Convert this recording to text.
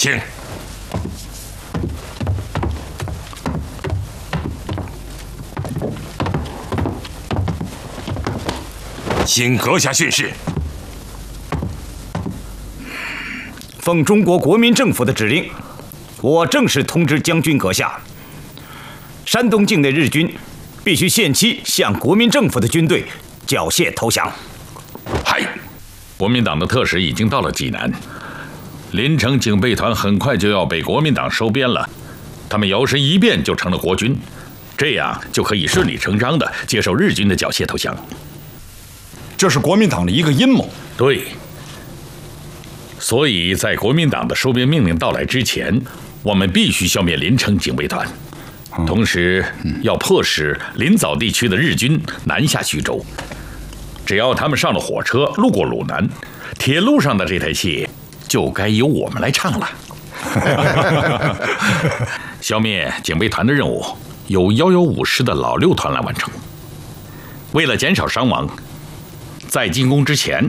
请。请阁下训示。 奉中国国民政府的指令，我正式通知将军阁下，山东境内日军必须限期向国民政府的军队缴械投降。 嗨， 国民党的特使已经到了济南，临城警备团很快就要被国民党收编了，他们摇身一变就成了国军，这样就可以顺理成章地接受日军的缴械投降。 这是国民党的一个阴谋。 对。所以在国民党的收编命令到来之前，我们必须消灭临城警备团，同时要迫使临枣地区的日军南下徐州。只要他们上了火车，路过鲁南，铁路上的这台戏就该由我们来唱了。消灭警备团的任务由115师的老6团来完成。为了减少伤亡，在进攻之前，